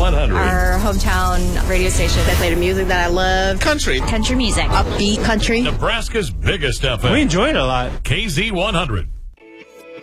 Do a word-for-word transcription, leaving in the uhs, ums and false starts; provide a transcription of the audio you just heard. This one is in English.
one hundred. Our hometown radio station. They play the music that I love. Country. Country music. Upbeat country. Nebraska's biggest F M. We enjoy it a lot. K Z one hundred.